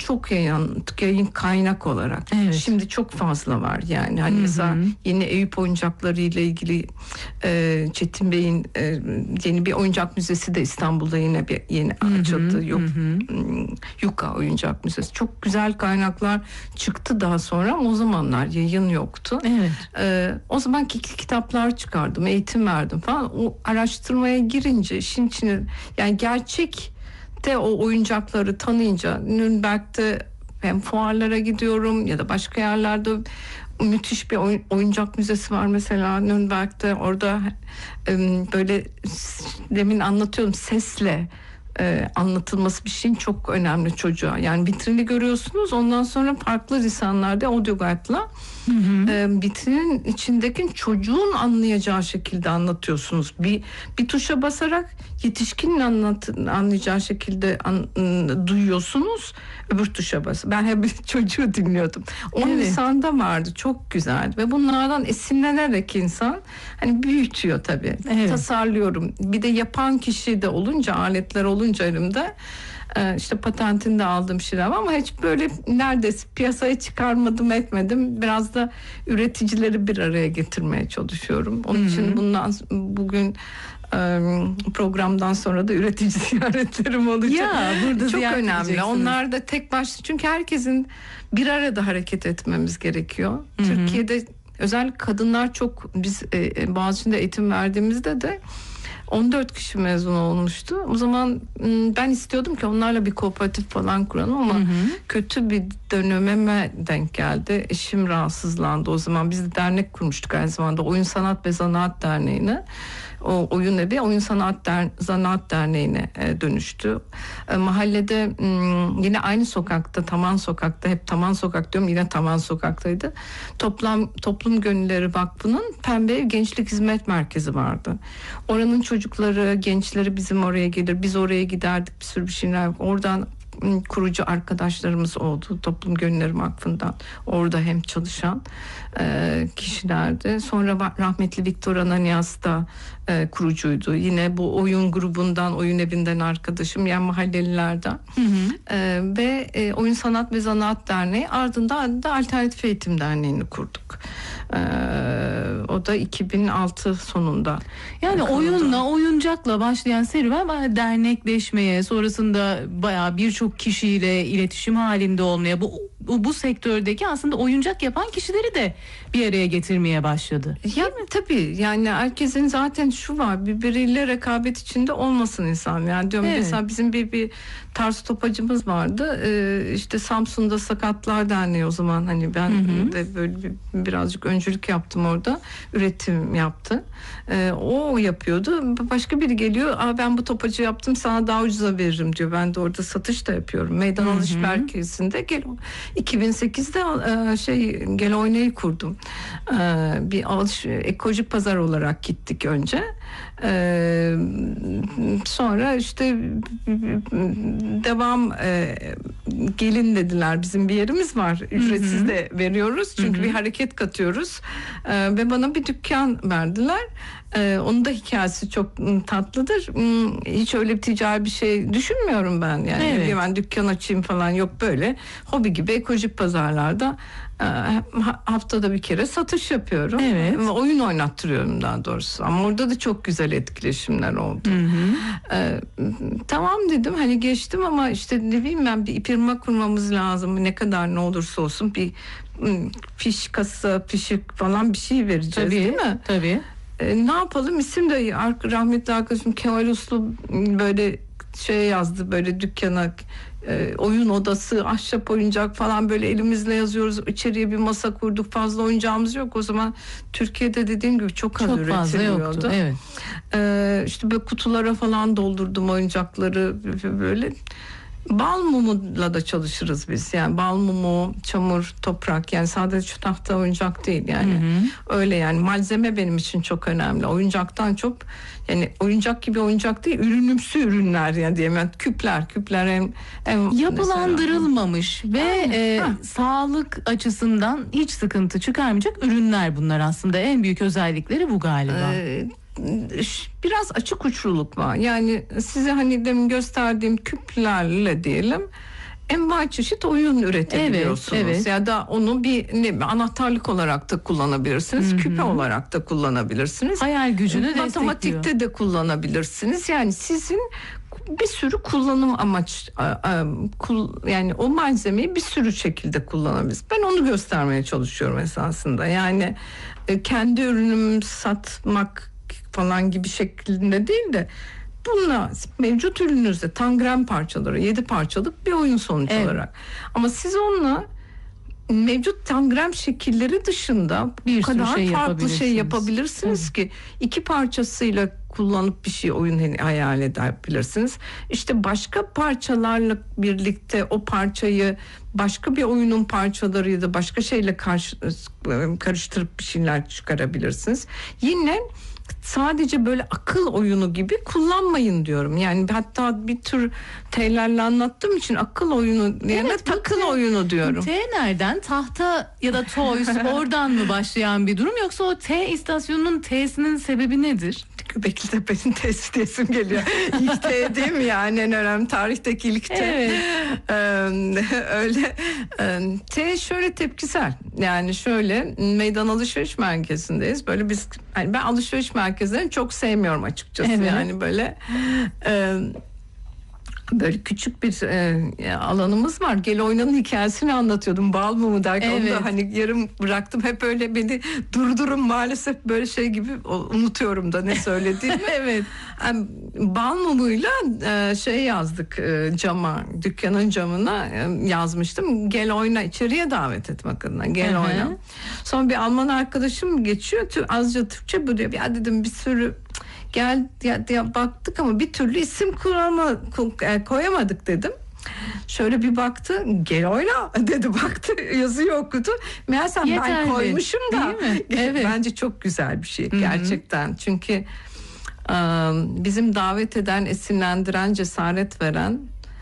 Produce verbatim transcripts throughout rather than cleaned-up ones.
çok yayın, yayın kaynak olarak. Evet. Şimdi çok fazla var yani. Hani Hı hı. mesela yeni Eyüp oyuncakları ile ilgili e, Çetin Bey'in e, yeni bir oyuncak müzesi de İstanbul'da yine bir yeni Hı hı. açıldı. Yok, Hı hı. Yuka Oyuncak Müzesi. Çok güzel kaynaklar çıktı daha sonra ama o zamanlar yayın yoktu. Evet. E, o zaman kitaplar çıkardım, eğitim verdim falan. O araştırmaya girince işin içine yani gerçek de o oyuncakları tanıyınca Nürnberg'de hem fuarlara gidiyorum ya da başka yerlerde müthiş bir oyun, oyuncak müzesi var mesela Nürnberg'de. Orada e, böyle demin anlatıyorum sesle e, anlatılması bir şeyin çok önemli çocuğa. Yani vitrini görüyorsunuz, ondan sonra farklı lisanlarda audio guide'la Hı hı. E, vitrinin içindeki çocuğun anlayacağı şekilde anlatıyorsunuz. Bir bir tuşa basarak yetişkinin anlat, anlayacağı şekilde an, duyuyorsunuz. Öbür tuşa bas. Ben hep çocuğu dinliyordum. O Evet. lisanda vardı. Çok güzel ve bunlardan esinlenerek insan hani büyütüyor tabii. Evet. Tasarlıyorum. Bir de yapan kişi de olunca, aletler olunca elimde işte patentini de aldığım şeyler var ama hiç böyle neredeyse piyasaya çıkarmadım etmedim. Biraz da üreticileri bir araya getirmeye çalışıyorum. Onun Hı-hı. için bundan bugün programdan sonra da üretici ziyaretlerim olacak. Ya, burada çok önemli. Onlar da tek başına, çünkü herkesin bir arada hareket etmemiz gerekiyor. Hı-hı. Türkiye'de özellikle kadınlar çok, biz e, Boğaziçi'nde eğitim verdiğimizde de on dört kişi mezun olmuştu. O zaman ben istiyordum ki onlarla bir kooperatif falan kuralım ama hı hı. kötü bir dönememe denk geldi. Eşim rahatsızlandı o zaman. Biz de dernek kurmuştuk aynı zamanda. Oyun Sanat ve Zanaat Derneği'ni. O oyun evi Oyun Sanat Der, Zanaat Derneği'ne e, dönüştü. E, mahallede m, yine aynı sokakta, Taman Sokak'ta, hep Taman Sokak diyorum, yine Taman Sokak'taydı. Toplam Toplum Gönülleri Vakfı'nın Pembe Ev Gençlik Hizmet Merkezi vardı. Oranın çocukları, gençleri bizim oraya gelir. Biz oraya giderdik, bir sürü bir şeyler. Oradan kurucu arkadaşlarımız oldu Toplum Gönülleri Vakfı'ndan. Orada hem çalışan e, kişilerdi. Sonra rahmetli Viktor Ananias da e, kurucuydu. Yine bu oyun grubundan, oyun evinden arkadaşım, yani mahallelilerden. Hı hı. E, ve e, Oyun Sanat ve Zanaat Derneği, ardından da Alternatif Eğitim Derneği'ni kurduk. E, o da iki bin altı sonunda. Yani kuruldu. Oyunla, oyuncakla başlayan serüven dernekleşmeye, sonrasında bayağı birçok kişiyle iletişim halinde olmaya, bu, bu bu sektördeki aslında oyuncak yapan kişileri de bir araya getirmeye başladı. Ya tabii, yani herkesin zaten şu var, birbiriyle rekabet içinde olmasın insan. Yani diyorum, evet. Mesela bizim bir bir tarz topacımız vardı. Ee, işte Samsun'da Sakatlar Derneği, o zaman hani ben hı hı. de böyle bir, birazcık öncülük yaptım orada. Üretim yaptı. Ee, o yapıyordu. Başka biri geliyor. Aa, ben bu topacı yaptım, sana daha ucuza veririm diyor. Ben de orada satış da yapıyorum. Meydan Alış Merkezi'nde gel iki bin sekizde e, şey Gel Oynay'ı kurdum. E, bir alış ekolojik pazar olarak gittik önce. E, sonra işte devam e, gelin dediler. Bizim bir yerimiz var. Ücretsiz hı hı. de veriyoruz. Çünkü hı hı. bir hareket katıyoruz. E, ve bana bir dükkan verdiler. Ee, onun da hikayesi çok tatlıdır. Hiç öyle bir ticari bir şey düşünmüyorum ben. Yani evet. ben dükkan açayım falan yok, böyle hobi gibi ekolojik pazarlarda e, haftada bir kere satış yapıyorum. Evet. Oyun oynattırıyorum daha doğrusu. Ama orada da çok güzel etkileşimler oldu. Hı hı. Ee, tamam dedim, hani geçtim ama işte ne bileyim ben, bir firma kurmamız lazım. Ne kadar ne olursa olsun bir fiş kasa, fişik falan bir şey vereceğiz, tabii, değil mi? Tabii. E, ne yapalım, isim de rahmetli arkadaşım Kemal Uslu böyle şey yazdı, böyle dükkana e, oyun odası, ahşap oyuncak falan, böyle elimizle yazıyoruz. İçeriye bir masa kurduk, fazla oyuncağımız yok o zaman. Türkiye'de dediğim gibi çok az çok üretiliyordu. Yoktu, evet. E, işte böyle kutulara falan doldurdum oyuncakları böyle. Bal mumuyla da çalışırız biz. Yani bal mumu, çamur, toprak, yani sadece şu tahta oyuncak değil yani. Hı hı. Öyle yani, malzeme benim için çok önemli. Oyuncaktan çok, yani oyuncak gibi oyuncak değil, ürünümsü ürünler yani diyeyim. Yani küpler, küpler en, en yapılandırılmamış mesela. Ve e, sağlık açısından hiç sıkıntı çıkarmayacak ürünler bunlar aslında. En büyük özellikleri bu galiba. Ee, biraz açık uçluluk var. Yani size hani demin gösterdiğim küplerle diyelim, envai çeşit oyun üretebiliyorsunuz. Evet, evet. Ya da onu bir ne, anahtarlık olarak da kullanabilirsiniz. Hı-hı. Küpe olarak da kullanabilirsiniz. Hayal gücünü destekliyor. Matematikte de kullanabilirsiniz. Yani sizin bir sürü kullanım amaç yani o malzemeyi bir sürü şekilde kullanabiliriz. Ben onu göstermeye çalışıyorum esasında. Yani kendi ürünümü satmak falan gibi şeklinde değil de bununla mevcut ürününüzde tangram parçaları, yedi parçalık bir oyun sonuç evet. olarak. Ama siz onunla mevcut tangram şekilleri dışında bir kadar şey farklı şey yapabilirsiniz evet. ki iki parçasıyla kullanıp bir şey oyun hayal edebilirsiniz. İşte başka parçalarla birlikte o parçayı başka bir oyunun parçaları ya da başka şeyle karşı, karıştırıp bir şeyler çıkarabilirsiniz. Yine sadece böyle akıl oyunu gibi kullanmayın diyorum. Yani hatta bir tür T'lerle anlattığım için akıl oyunu yerine evet, takıl T, oyunu diyorum. T nereden? Tahta ya da toys oradan mı başlayan bir durum, yoksa o T istasyonunun T'sinin sebebi nedir? Göbeklitepe'nin T'si diyesim geliyor. İlk T değil mi yani, en önemli tarihteki ilk T. Evet. Ee, öyle. Ee, T şöyle tepkisel. Yani şöyle, meydan alışveriş merkezindeyiz. Böyle biz, yani ben alışveriş merkezlerini çok sevmiyorum açıkçası. Evet. Yani böyle e, böyle küçük bir e, alanımız var. Gel Oyna'nın hikayesini anlatıyordum. Bal mumu derken evet. onu da hani yarım bıraktım. Hep öyle beni durdurun, maalesef böyle şey gibi unutuyorum da ne söylediğimi. Evet. Yani, bal mumuyla e, şey yazdık e, cama, dükkanın camına e, yazmıştım. Gel oyna, içeriye davet etmek adına. Gel Hı-hı. oyna. Sonra bir Alman arkadaşım geçiyor. Azca Türkçe buluyor. Ya dedim bir sürü gel ya, ya baktık ama bir türlü isim kurama, koyamadık dedim. Şöyle bir baktı, gel oyna dedi, baktı yazıyı okudu. Meğersem ben koymuşum da. Evet. Bence çok güzel bir şey. Hı-hı. Gerçekten. Çünkü bizim davet eden, esinlendiren, cesaret veren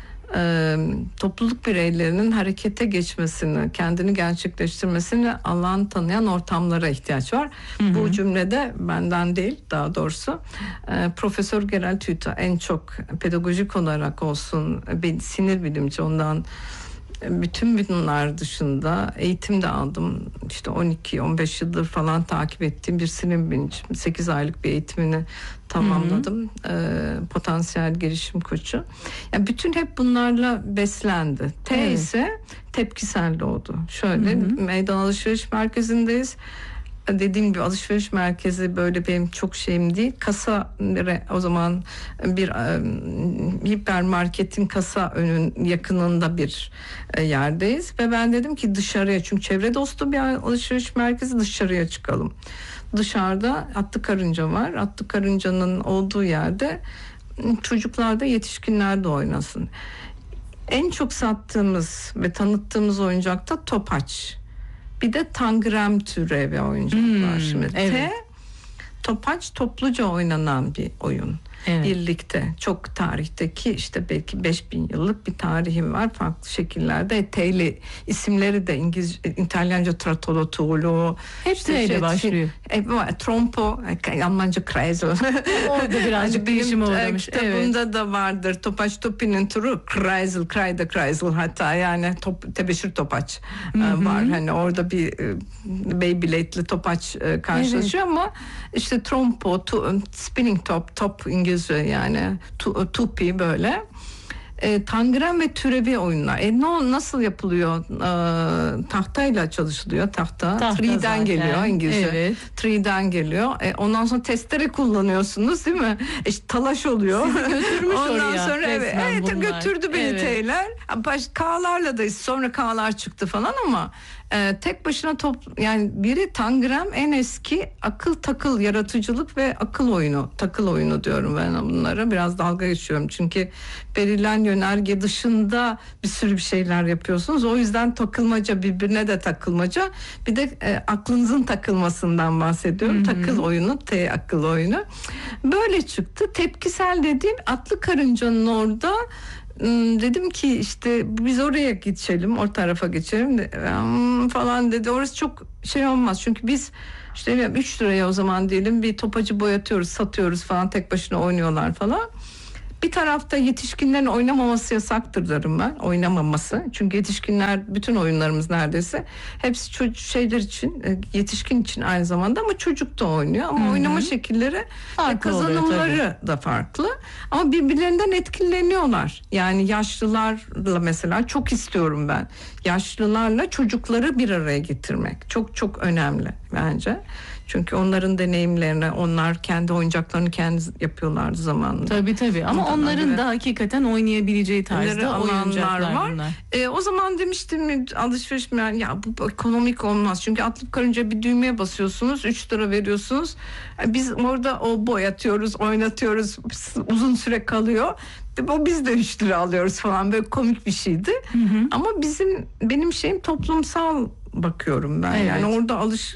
e, topluluk bireylerinin harekete geçmesini, kendini gerçekleştirmesini alan tanıyan ortamlara ihtiyaç var. Hı hı. Bu cümlede benden değil, daha doğrusu e, Profesör Gerald Hüther en çok pedagojik olarak olsun, bir sinir bilimci, ondan bütün bunlar dışında eğitim de aldım. İşte on iki on beş yıldır falan takip ettiğim bir sinir bilimci. sekiz aylık bir eğitimini tamamladım. Ee, potansiyel gelişim koçu. Yani bütün hep bunlarla beslendi. T evet. ise tepkisel doğdu. Şöyle, hı hı. meydan alışveriş merkezindeyiz. Dediğim gibi alışveriş merkezi böyle benim çok şeyim değil. Kasa, o zaman bir um, hipermarketin kasa önün yakınında bir e, yerdeyiz ve ben dedim ki dışarıya, çünkü çevre dostu bir alışveriş merkezi, dışarıya çıkalım. Dışarıda atlı karınca var. Atlı karıncanın olduğu yerde çocuklar da yetişkinler de oynasın. En çok sattığımız ve tanıttığımız oyuncak da topaç. Bir de tangram türevi oyuncaklar. Hmm, Şimdi evet. T, topaç topluca oynanan bir oyun. Evet. Birlikte çok tarihteki, işte belki beş bin yıllık bir tarihi var farklı şekillerde. T'li isimleri de İngiliz, İtalyanca tratolo, tuğlu. Hep T ile şey, başlıyor. E, trompo, Almanca kreisel. Orada birazcık değişime uğramış. Kitabımda evet. da vardır. Topaç topinin türü kreisel, krayda kreisel, hatta yani top, tebeşir topaç Hı-hı. var. Hani orada bir Beyblade'li topaç karşılaşıyor evet. ama işte trompo, tu, spinning top, top İngilizce yani tu, tupi böyle. E, tangram ve türevi oyunlar. E, no, nasıl yapılıyor? E, tahtayla çalışılıyor. Tahta. Tahta Three'den zaten. geliyor İngilizce. Evet. Three'den geliyor. E, ondan sonra testere kullanıyorsunuz değil mi? E, işte talaş oluyor. Sizi götürmüş ondan oraya. sonra evet, evet götürdü beni evet. T'ler. Baş, K'larla da sonra K'lar çıktı falan ama e, tek başına top, yani biri tangram, en eski akıl takıl, yaratıcılık ve akıl oyunu. Takıl oyunu diyorum ben bunlara. Biraz dalga geçiyorum. Çünkü verilen yönerge dışında bir sürü bir şeyler yapıyorsunuz. O yüzden takılmaca, birbirine de takılmaca. Bir de e, aklınızın takılmasından bahsediyorum. Hı hı. Takıl oyunu, T akıl oyunu. Böyle çıktı. Tepkisel dediğim atlı karıncanın orada dedim ki işte biz oraya geçelim, o tarafa geçelim de, falan dedi. Orası çok şey olmaz çünkü biz işte üç liraya o zaman diyelim bir topacı boyatıyoruz, satıyoruz falan, tek başına oynuyorlar falan. Bir tarafta yetişkinlerin oynamaması yasaktır derim ben. Oynamaması. Çünkü yetişkinler, bütün oyunlarımız neredeyse hepsi çocuk şeyler için, yetişkin için aynı zamanda, ama çocuk da oynuyor. Ama Hı-hı. oynama şekilleri farklı ve kazanımları oluyor, da farklı. Ama birbirlerinden etkileniyorlar. Yani yaşlılarla mesela çok istiyorum ben. Yaşlılarla çocukları bir araya getirmek çok çok önemli bence. Çünkü onların deneyimlerine, onlar kendi oyuncaklarını kendi yapıyorlardı zamanında. Tabii tabii, ama Ondan onların göre... da hakikaten oynayabileceği tarzda oyuncaklar var. Bunlar. E, o zaman demiştim alışveriş mi? Ya bu ekonomik olmaz. Çünkü atlıp karınca bir düğmeye basıyorsunuz, üç lira veriyorsunuz. Biz orada o boyatıyoruz, oynatıyoruz, uzun süre kalıyor. O biz de üç lira alıyoruz falan, böyle komik bir şeydi. Hı hı. Ama bizim benim şeyim toplumsal bakıyorum ben. Evet. Yani orada alış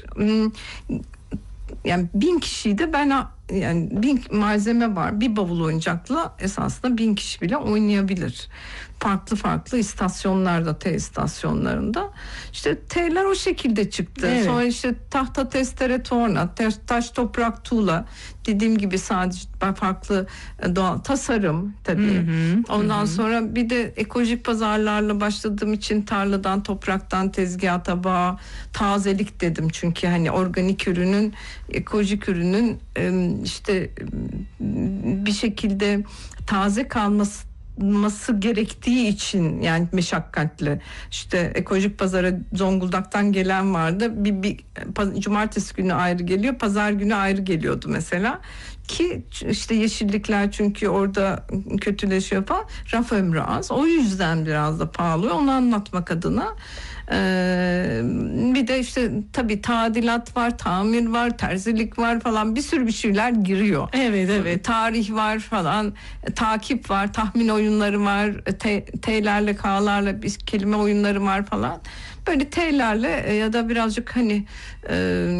yani bin kişiydi, ben yani bin malzeme var, bir bavul oyuncakla esasında bin kişi bile oynayabilir. Farklı farklı istasyonlarda, T istasyonlarında. İşte T'ler o şekilde çıktı. Evet. Sonra işte tahta, testere, torna, taş, toprak, tuğla. Dediğim gibi sadece farklı doğal tasarım tabii. Hı hı, Ondan hı. sonra bir de ekolojik pazarlarla başladığım için tarladan, topraktan tezgaha, tabağa, tazelik dedim. Çünkü hani organik ürünün, ekolojik ürünün işte bir şekilde taze kalması olması gerektiği için, yani meşakkatli. İşte ekolojik pazara Zonguldak'tan gelen vardı. Bir, bir cumartesi günü ayrı geliyor, pazar günü ayrı geliyordu mesela. Ki işte yeşillikler çünkü orada kötüleşiyor falan. Raf ömrü az. O yüzden biraz da pahalı. Onu anlatmak adına. Ee, bir de işte tabii tadilat var, tamir var, terzilik var falan, bir sürü bir şeyler giriyor. Evet evet. Tarih var falan, takip var, tahmin oyunları var, T, T'lerle, K'larla bir kelime oyunları var falan. Böyle T'lerle ya da birazcık hani e,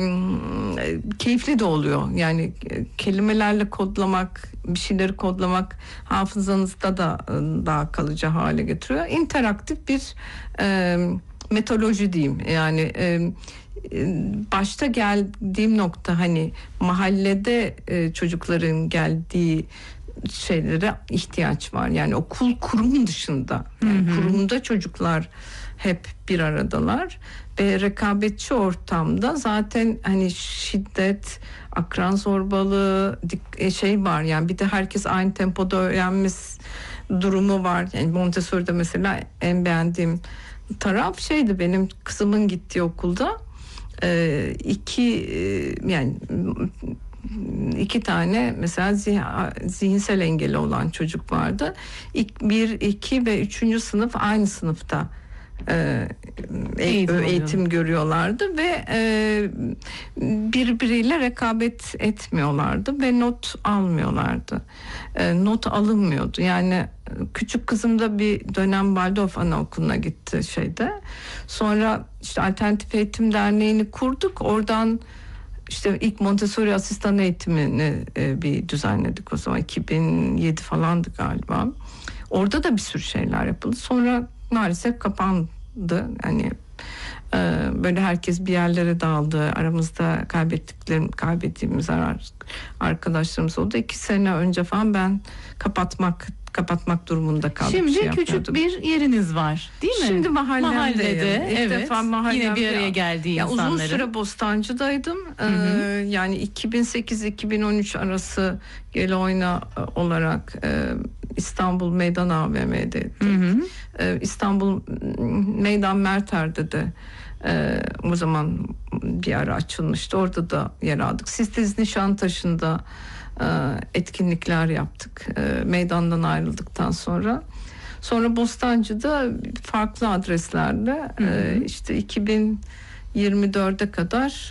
keyifli de oluyor. Yani kelimelerle kodlamak, bir şeyleri kodlamak hafızanızda da daha kalıcı hale getiriyor. İnteraktif bir e, metodoloji diyeyim. Yani e, başta geldiğim nokta, hani mahallede e, çocukların geldiği şeylere ihtiyaç var. Yani okul, kurum dışında. Yani hı hı. Kurumda çocuklar hep bir aradalar ve rekabetçi ortamda zaten hani şiddet, akran zorbalığı şey var. Yani bir de herkes aynı tempoda öğrenmesi durumu var. Yani Montessori'de mesela en beğendiğim taraf şeydi, benim kızımın gittiği okulda e, iki e, yani iki tane mesela zihinsel engeli olan çocuk vardı. İlk, bir, iki ve üçüncü sınıf aynı sınıfta e, eğitim, eğitim görüyorlardı ve e, birbiriyle rekabet etmiyorlardı ve not almıyorlardı. E, not alınmıyordu. Yani küçük kızım da bir dönem Waldorf Anaokulu'na gitti şeyde. Sonra işte Alternatif Eğitim Derneği'ni kurduk. Oradan İşte ilk Montessori asistan eğitimini e, bir düzenledik o zaman, iki bin yedi falandı galiba. Orada da bir sürü şeyler yapıldı. Sonra maalesef kapandı. Yani e, böyle herkes bir yerlere dağıldı. Aramızda kaybettiklerim, kaybettiğimiz arkadaşlarımız oldu. İki sene önce falan ben kapatmak kapatmak durumunda kaldık. Şimdi şey küçük bir yeriniz var, değil mi? Şimdi mahallemdeyim. Mahallede, İlk evet. defa mahallemde. Yine bir araya geldiği ya, insanların. Uzun süre Bostancı'daydım. Hı hı. Ee, yani iki bin sekiz iki bin on üç arası Gel Oyna olarak e, İstanbul Meydan A V M'deydim. Hı hı. Ee, İstanbul Meydan Merter'de de e, o zaman bir ara açılmıştı. Orada da yer aldık. Sistiz Nişantaşı'nda etkinlikler yaptık meydandan ayrıldıktan sonra. Sonra Bostancı'da farklı adreslerle hı hı. işte iki bin yirmi dörde kadar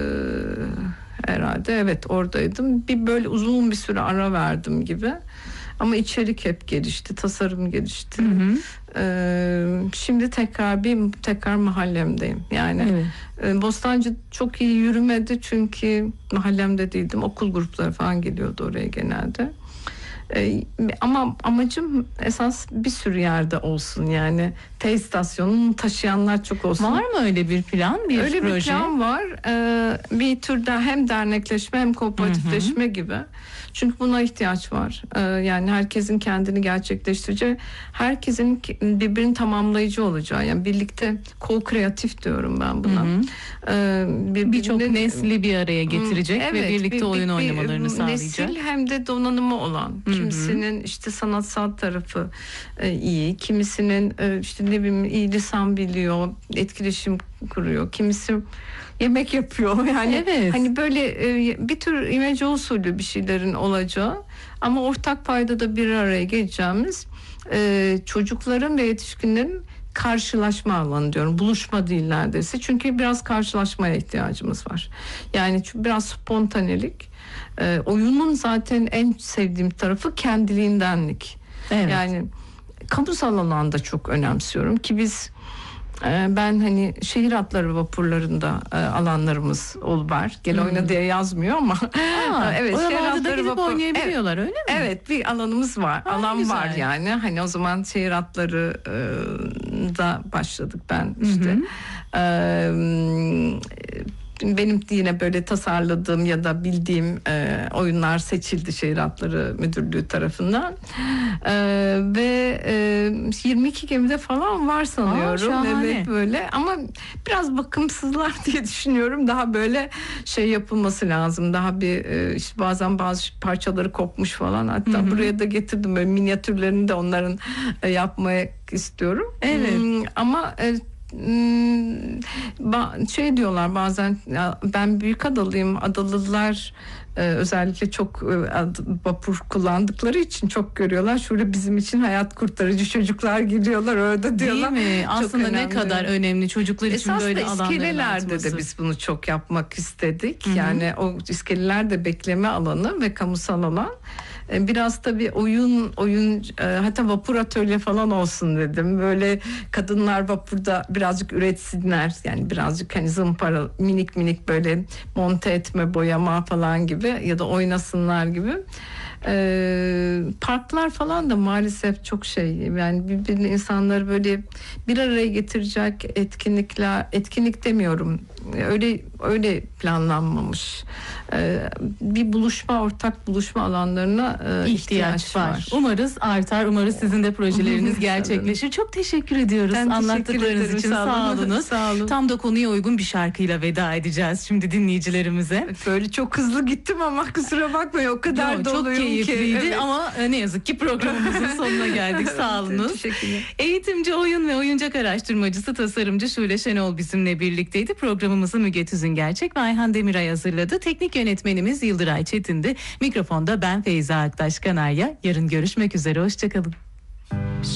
herhalde evet oradaydım. Bir böyle uzun bir süre ara verdim gibi. Ama içerik hep gelişti, tasarım gelişti. Hı hı. Ee, şimdi tekrar bir tekrar mahallemdeyim. Yani evet. Bostancı çok iyi yürümedi çünkü mahallemde değildim. Okul grupları falan geliyordu oraya genelde. Ee, ama amacım esas bir sürü yerde olsun, yani T istasyonunu taşıyanlar çok olsun. Var mı öyle bir plan, bir öyle proje? Bir plan var. Ee, bir türde hem dernekleşme hem kooperatifleşme hı hı. gibi. Çünkü buna ihtiyaç var. Ee, yani herkesin kendini gerçekleştireceği, herkesin birbirini tamamlayıcı olacağı, yani birlikte co-kreatif diyorum ben buna. Ee, Birçok birbirine- nesli bir araya getirecek ve Evet, birlikte bir- bir- oyun bir oynamalarını sağlayacak. Nesil hem de donanımı olan. Kimisinin işte sanatsal tarafı e, iyi, kimisinin e, işte ne bileyim iyi lisan biliyor, etkileşim kuruyor. Kimisi yemek yapıyor. Yani Evet. hani böyle e, bir tür imece usulü bir şeylerin olacağı ama ortak paydada bir araya geleceğimiz e, çocukların ve yetişkinlerin karşılaşma alanı diyorum. Buluşma değil neredeyse. Çünkü biraz karşılaşmaya ihtiyacımız var. Yani çünkü biraz spontanelik. E, oyunun zaten en sevdiğim tarafı kendiliğindenlik. Evet. Yani kamusal alanda çok önemsiyorum ki biz e, ben hani şehir hatları vapurlarında e, alanlarımız ol var. Gel oyna diye yazmıyor ama Aa, evet, şehir oralarda da hatları gidip vapur- oynayabiliyorlar öyle mi? Evet, bir alanımız var. Ay, Alan güzel. var yani. Hani o zaman şehir hatları e, da başladık ben işte. E, benim yine böyle tasarladığım ya da bildiğim e, oyunlar seçildi Şehir Hatları Müdürlüğü tarafından. E, ve e, yirmi iki gemide falan var sanıyorum. Aa, şahane. Evet, böyle ama biraz bakımsızlar diye düşünüyorum. Daha böyle şey yapılması lazım. Daha bir e, işte bazen bazı parçaları kopmuş falan. Hatta buraya da getirdim böyle minyatürlerini de onların e, yapmaya istiyorum. Evet. Hmm, ama e, Hmm, ba- şey diyorlar bazen, ya ben büyük adalıyım, adalılar e, özellikle çok e, ad- vapur kullandıkları için çok görüyorlar. Şöyle bizim için hayat kurtarıcı çocuklar geliyorlar orada diyorlar. Değil mi? Çok Aslında ne önemli. kadar önemli çocuklar için Esasında böyle alanların iskelelerde de artması. biz bunu çok yapmak istedik. Yani o iskeleler de bekleme alanı ve kamusal alan. E, Biraz tabii oyun oyun e, hatta vapur atölye falan olsun dedim. Böyle kadınlar vapurda birazcık üretsinler. Yani birazcık hani zımpara minik minik böyle monte etme, boyama falan gibi ya da oynasınlar gibi. E, parklar falan da maalesef çok şey, yani birbirini insanları böyle bir araya getirecek etkinlikler, etkinlik demiyorum, öyle öyle planlanmamış. E, bir buluşma, ortak buluşma alanlarına e, ihtiyaç, ihtiyaç var. var. Umarız artar. Umarız sizin de projeleriniz gerçekleşir. Çok teşekkür ediyoruz Ben teşekkür anlattıklarınız ederim. için. Sağ Sağ olun. olunuz. Sağ olun. Tam da konuya uygun bir şarkıyla veda edeceğiz şimdi dinleyicilerimize. Böyle çok hızlı gittim ama kusura bakmayın, o kadar Yo, çok doluyum keyifliydi ki. Evet. ama e, ne yazık ki programımızın sonuna geldik. Sağ olunuz. Teşekkürler. Eğitimci, oyun ve oyuncak araştırmacısı, tasarımcı Şule Şenol bizimle birlikteydi. Programımızı Müge Tüzün Gerçek ve Ayhan Demiray hazırladı. Teknik yönetmenimiz Yıldıray Çetin'di. Mikrofonda ben Feyza Aktaş Kanarya. Yarın görüşmek üzere. Hoşçakalın.